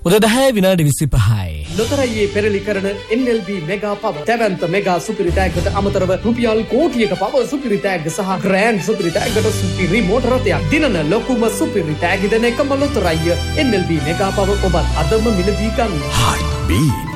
උදේ 10 විනාඩි 25යි. ලොතරැයියේ පෙරලි කරන NLB මෙගා පව දැවැන්ත මෙගා සුපිරි ටැග්ගට අමතරව රුපියල් කෝටියක පව සුපිරි ටැග්ග සහ ග්‍රෑන්ඩ් සුපිරි ටැග්ගට සුපිරි මෝටර රථයක් දිනන ලොකුම සුපිරි ටැග් දෙන එකම ලොතරැයිය NLB මෙගා පව ඔබත් අදම මිලදී ගන්න. Heartbeat